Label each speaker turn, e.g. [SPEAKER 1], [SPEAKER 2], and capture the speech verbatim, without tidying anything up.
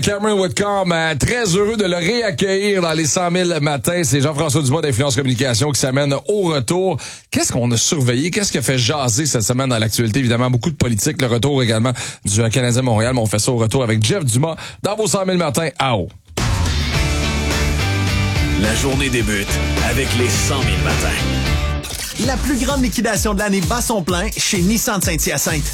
[SPEAKER 1] Cameron Whitcomb, euh, très heureux de le réaccueillir dans les cent mille matins. C'est Jean-François Dubois d'Influence Communication qui s'amène au retour. Qu'est-ce qu'on a surveillé? Qu'est-ce qui a fait jaser cette semaine dans l'actualité? Évidemment, beaucoup de politique. Le retour également du Canadien Montréal. Mais on fait ça au retour avec Jeff Dumas dans vos cent mille matins à eau.
[SPEAKER 2] La journée débute avec les cent mille matins.
[SPEAKER 3] La plus grande liquidation de l'année bat son plein chez Nissan de Saint-Hyacinthe.